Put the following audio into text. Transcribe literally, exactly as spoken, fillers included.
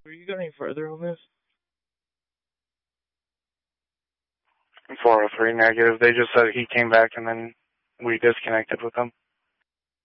Were you got any further on this? four oh three negative. They just said he came back and then we disconnected with them.